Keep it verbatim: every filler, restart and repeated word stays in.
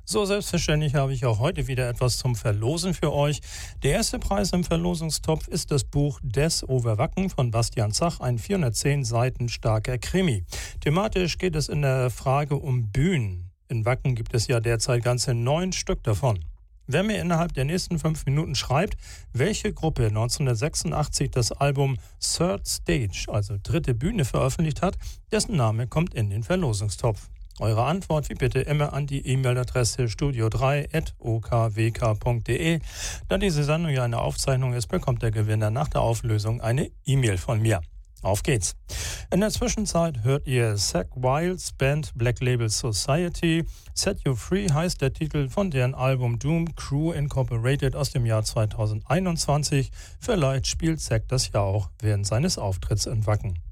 So, selbstverständlich habe ich auch heute wieder etwas zum Verlosen für euch. Der erste Preis im Verlosungstopf ist das Buch Des over Wacken von Bastian Zach, ein vierhundertzehn Seiten starker Krimi. Thematisch geht es in der Frage um Bühnen. In Wacken gibt es ja derzeit ganze neun Stück davon. Wer mir innerhalb der nächsten fünf Minuten schreibt, welche Gruppe neunzehnhundertsechsundachtzig das Album Third Stage, also dritte Bühne, veröffentlicht hat, dessen Name kommt in den Verlosungstopf. Eure Antwort wie bitte immer an die E-Mail-Adresse studio drei at o k w k punkt d e. Da diese Sendung ja eine Aufzeichnung ist, bekommt der Gewinner nach der Auflösung eine E-Mail von mir. Auf geht's. In der Zwischenzeit hört ihr Zakk Wylde's Band Black Label Society. Set You Free heißt der Titel von deren Album Doom Crew Incorporated aus dem Jahr zweitausendeinundzwanzig. Vielleicht spielt Zakk das ja auch während seines Auftritts in Wacken.